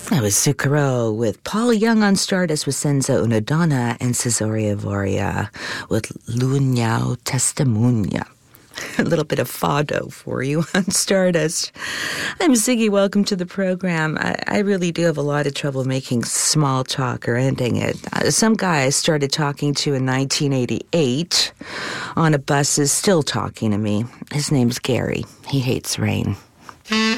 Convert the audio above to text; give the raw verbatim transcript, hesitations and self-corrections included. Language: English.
That was Zucchero with Paul Young on Stardust with Senza Una Donna and Cesaria Voria with Lunyao Testimonia. A little bit of fado for you on Stardust. I'm Ziggy. Welcome to the program. I, I really do have a lot of trouble making small talk or ending it. Uh, some guy I started talking to in nineteen eighty-eight on a bus is still talking to me. His name's Gary. He hates rain.